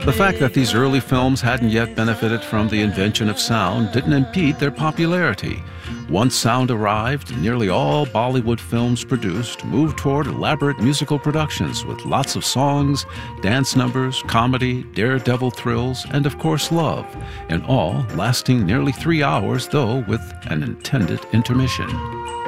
The fact that these early films hadn't yet benefited from the invention of sound didn't impede their popularity. Once sound arrived, nearly all Bollywood films produced moved toward elaborate musical productions with lots of songs, dance numbers, comedy, daredevil thrills, and of course love, in all lasting nearly 3 hours, though with an intended intermission.